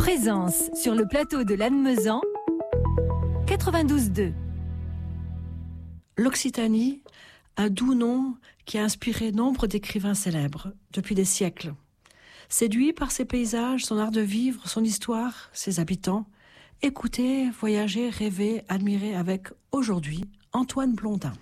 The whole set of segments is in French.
Présence sur le plateau de Lannemezan, 92.2. L'Occitanie, un doux nom qui a inspiré nombre d'écrivains célèbres depuis des siècles. Séduit par ses paysages, son art de vivre, son histoire, ses habitants, écoutez, voyagez, rêvez, admirez avec, aujourd'hui, Antoine Blondin.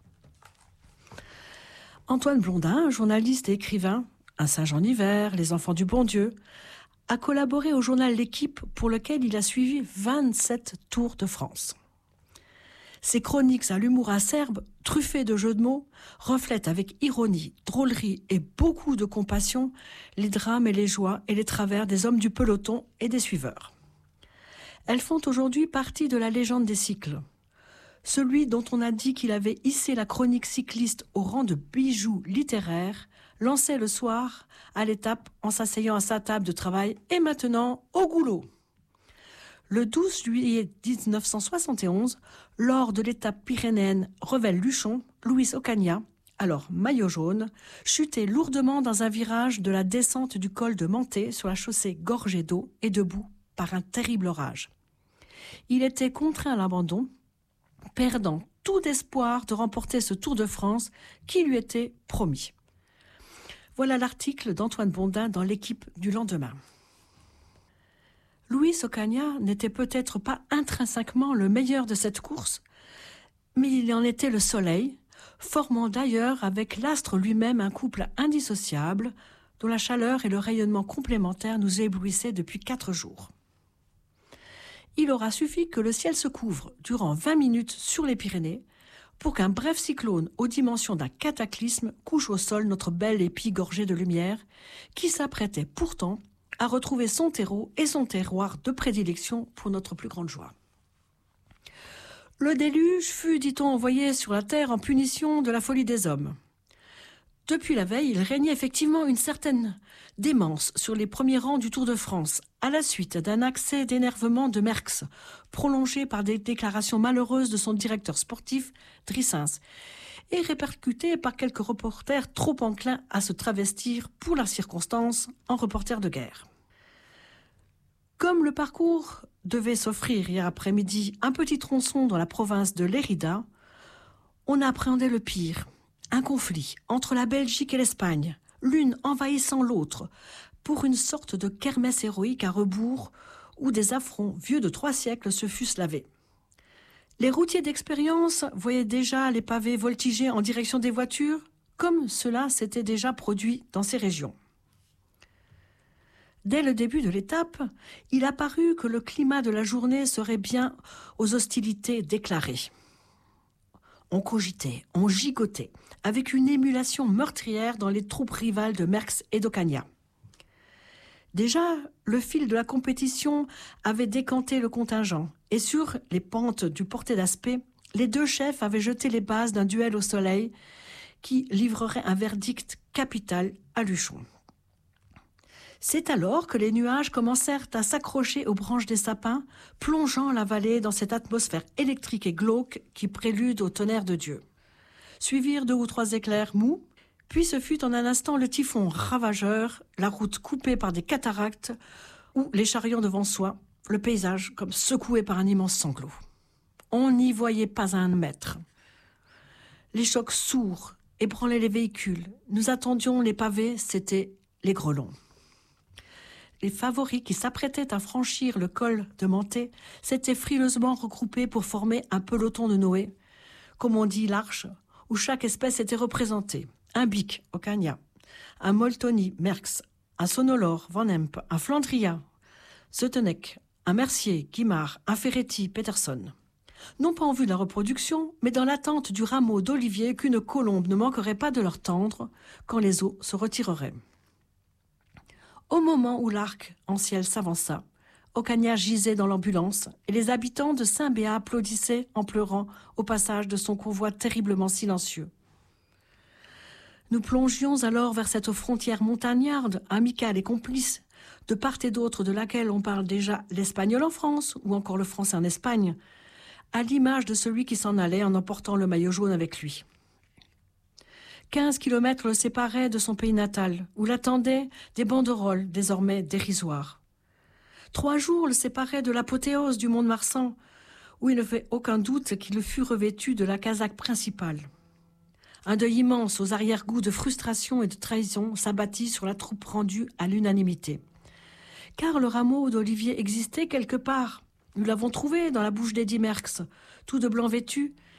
Antoine Blondin, journaliste et écrivain, Un singe en hiver, Les enfants du bon Dieu, a collaboré au journal L'Équipe pour lequel il a suivi 27 Tours de France. Ses chroniques à l'humour acerbe, truffées de jeux de mots, reflètent avec ironie, drôlerie et beaucoup de compassion les drames et les joies et les travers des hommes du peloton et des suiveurs. Elles font aujourd'hui partie de la légende des cycles. Celui dont on a dit qu'il avait hissé la chronique cycliste au rang de bijou littéraire, lançait le soir à l'étape en s'asseyant à sa table de travail et maintenant au goulot. Le 12 juillet 1971, lors de l'étape pyrénéenne Revel-Luchon, Luis Ocaña, alors maillot jaune, chutait lourdement dans un virage de la descente du col de Manté sur la chaussée gorgée d'eau et debout par un terrible orage. Il était contraint à l'abandon, perdant tout espoir de remporter ce Tour de France qui lui était promis. Voilà l'article d'Antoine Blondin dans L'Équipe du lendemain. Luis Ocaña n'était peut-être pas intrinsèquement le meilleur de cette course, mais il en était le soleil, formant d'ailleurs avec l'astre lui-même un couple indissociable dont la chaleur et le rayonnement complémentaires nous éblouissaient depuis 4 jours. Il aura suffi que le ciel se couvre durant 20 minutes sur les Pyrénées pour qu'un bref cyclone aux dimensions d'un cataclysme couche au sol notre belle épi gorgée de lumière qui s'apprêtait pourtant à retrouver son terreau et son terroir de prédilection pour notre plus grande joie. Le déluge fut, dit-on, envoyé sur la terre en punition de la folie des hommes. Depuis la veille, il régnait effectivement une certaine démence sur les premiers rangs du Tour de France, à la suite d'un accès d'énervement de Merckx, prolongé par des déclarations malheureuses de son directeur sportif, Drissens, et répercuté par quelques reporters trop enclins à se travestir pour la circonstance en reporters de guerre. Comme le parcours devait s'offrir hier après-midi un petit tronçon dans la province de Lérida, on appréhendait le pire. Un conflit entre la Belgique et l'Espagne, l'une envahissant l'autre, pour une sorte de kermesse héroïque à rebours où des affronts vieux de 3 siècles se fussent lavés. Les routiers d'expérience voyaient déjà les pavés voltiger en direction des voitures, comme cela s'était déjà produit dans ces régions. Dès le début de l'étape, il apparut que le climat de la journée serait bien aux hostilités déclarées. On cogitait, on gigotait, avec une émulation meurtrière dans les troupes rivales de Merckx et d'Ocaña. Déjà, le fil de la compétition avait décanté le contingent, et sur les pentes du Portet d'Aspet, les 2 chefs avaient jeté les bases d'un duel au soleil qui livrerait un verdict capital à Luchon. C'est alors que les nuages commencèrent à s'accrocher aux branches des sapins, plongeant la vallée dans cette atmosphère électrique et glauque qui prélude au tonnerre de Dieu. Suivirent 2 ou 3 éclairs mous, puis ce fut en un instant le typhon ravageur, la route coupée par des cataractes ou les chariots devant soi, le paysage comme secoué par un immense sanglot. On n'y voyait pas un mètre. Les chocs sourds ébranlaient les véhicules. Nous attendions les pavés, c'étaient les grelons. Les favoris qui s'apprêtaient à franchir le col de Manté s'étaient frileusement regroupés pour former un peloton de Noé, comme on dit l'Arche, où chaque espèce était représentée. Un Bic, Ocaña, un Moltoni, Merckx, un Sonolor, Van Emp, un Flandria, Zeuteneck, un Mercier, Guimard, un Ferretti, Peterson. Non pas en vue de la reproduction, mais dans l'attente du rameau d'olivier qu'une colombe ne manquerait pas de leur tendre quand les eaux se retireraient. Au moment où l'arc en ciel s'avança, Ocaña gisait dans l'ambulance et les habitants de Saint-Béat applaudissaient en pleurant au passage de son convoi terriblement silencieux. Nous plongions alors vers cette frontière montagnarde, amicale et complice, de part et d'autre de laquelle on parle déjà l'espagnol en France ou encore le français en Espagne, à l'image de celui qui s'en allait en emportant le maillot jaune avec lui. 15 kilomètres le séparaient de son pays natal, où l'attendaient des banderoles désormais dérisoires. 3 jours le séparaient de l'apothéose du Mont-de-Marsan, où il ne fait aucun doute qu'il fut revêtu de la casaque principale. Un deuil immense aux arrière-goûts de frustration et de trahison s'abattit sur la troupe rendue à l'unanimité. Car le rameau d'olivier existait quelque part. Nous l'avons trouvé dans la bouche d'Eddy Merckx, tout de blanc vêtu,